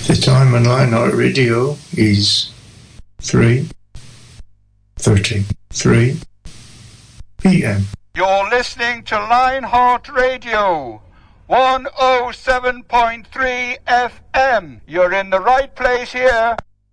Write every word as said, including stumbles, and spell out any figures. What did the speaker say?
The time on Lionheart Radio is three thirty-three p m. You're listening to Lionheart Radio, one oh seven point three F M. You're in the right place here.